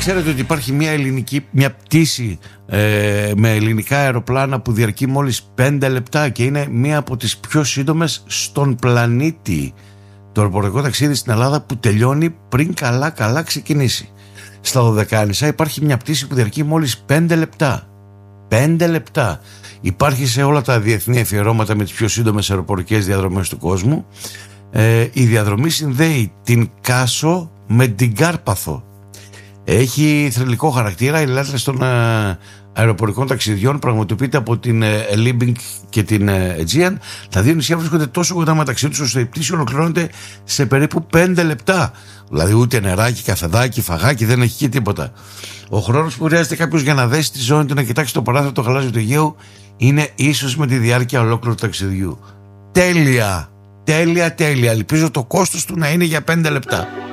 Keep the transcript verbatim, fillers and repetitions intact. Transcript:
ξέρετε ότι υπάρχει μια ελληνική, μια πτήση ε, με ελληνικά αεροπλάνα που διαρκεί μόλις πέντε λεπτά και είναι μία από τις πιο σύντομες στον πλανήτη. Το αεροπορικό ταξίδι στην Ελλάδα που τελειώνει πριν καλά καλά ξεκινήσει. Στα Δωδεκάνησα υπάρχει μια πτήση που διαρκεί μόλις πέντε λεπτά. πέντε λεπτά. Υπάρχει σε όλα τα διεθνή αφιερώματα με τις πιο σύντομες αεροπορικές διαδρομές του κόσμου. Ε, η διαδρομή συνδέει την Κάσο με την Κάρπαθο. Έχει θρυλικό χαρακτήρα. Οι λάτρες των ε, αεροπορικών ταξιδιών πραγματοποιείται από την ε, Λίμπινγκ και την ε, Aegean. Τα δύο νησιά βρίσκονται τόσο κοντά μεταξύ τους ώστε η πτήση ολοκληρώνεται σε περίπου πέντε λεπτά. Δηλαδή ούτε νεράκι, καφεδάκι, φαγάκι, δεν έχει και τίποτα. Ο χρόνος που χρειάζεται κάποιος για να δέσει τη ζώνη του, να κοιτάξει το παράθυρο το γαλάζιο του Αιγαίου, είναι ίσως με τη διάρκεια ολόκληρου του ταξιδιού. Τέλεια! Τέλεια, τέλεια. Ελπίζω το κόστος του να είναι για πέντε λεπτά.